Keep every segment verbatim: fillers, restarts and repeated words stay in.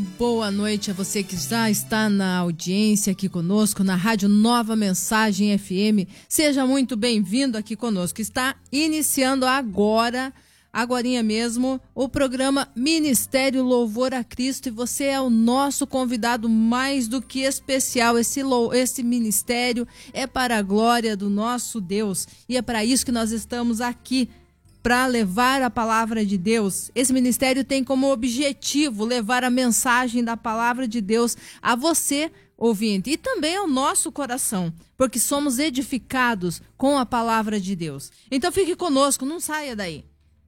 Boa noite a você que já está na audiência aqui conosco, na Rádio Nova Mensagem F M. Seja muito bem-vindo aqui conosco. Está iniciando agora, agorinha mesmo, o programa Ministério Louvor a Cristo, e você é o nosso convidado mais do que especial. Esse, esse ministério é para a glória do nosso Deus, e é para isso que nós estamos aqui, para levar a palavra de Deus. Esse ministério tem como objetivo levar a mensagem da palavra de Deus a você, ouvinte, e também ao nosso coração, porque somos edificados com a palavra de Deus. Então fique conosco, não saia daí.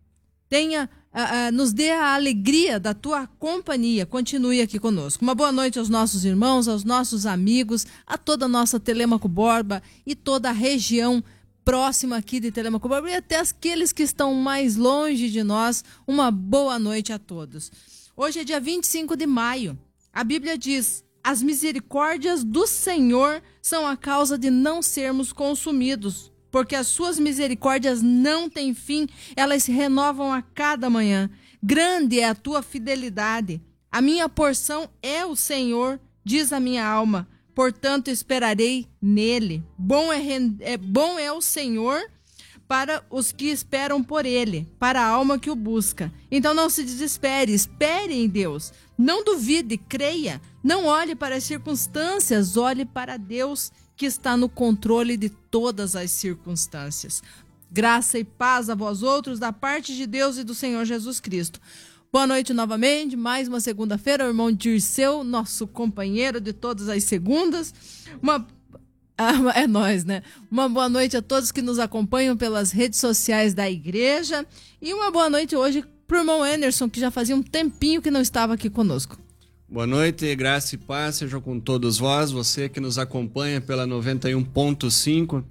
Tenha, uh, uh, nos dê a alegria da tua companhia, continue aqui conosco. Uma boa noite aos nossos irmãos, aos nossos amigos, a toda a nossa Telêmaco Borba e toda a região próxima aqui de Telêmaco Borba, e até aqueles que estão mais longe de nós. Uma boa noite a todos. Hoje é dia vinte e cinco de maio. A Bíblia diz: as misericórdias do Senhor são a causa de não sermos consumidos, porque as suas misericórdias não têm fim, elas se renovam a cada manhã. Grande é a tua fidelidade. A minha porção é o Senhor, diz a minha alma. Portanto, esperarei nele. Bom é, é, bom é o Senhor para os que esperam por ele, para a alma que o busca. Então não se desespere, espere em Deus. Não duvide, creia. Não olhe para as circunstâncias, olhe para Deus, que está no controle de todas as circunstâncias. Graça e paz a vós outros, da parte de Deus e do Senhor Jesus Cristo. Boa noite novamente, mais uma segunda-feira, o irmão Dirceu, nosso companheiro de todas as segundas. Uma... Ah, é nós, né? Uma boa noite a todos que nos acompanham pelas redes sociais da igreja. E uma boa noite hoje para o irmão Anderson, que já fazia um tempinho que não estava aqui conosco. Boa noite, graça e paz sejam com todos vós, você que nos acompanha pela noventa e um ponto cinco,